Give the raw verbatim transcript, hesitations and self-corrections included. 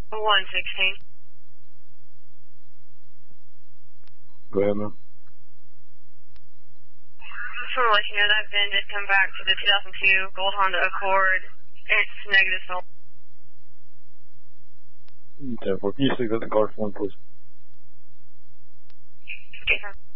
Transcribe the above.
one sixteen. Go ahead, man. Just want to let you know that VIN did come back to the two thousand two Gold Honda Accord. It's negative so. ten four. Can you stick that in the car for one, please? Okay, sir.